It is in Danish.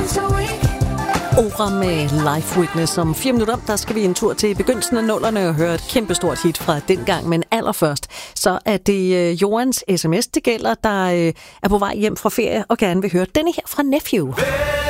Ora med Life Witness. Om 4 minutter, der skal vi en tur til begyndelsen af 00'erne og høre et kæmpestort hit fra dengang. Men allerførst, så er det Jorans sms, det gælder, der er på vej hjem fra ferie og gerne vil høre denne her fra Nephew.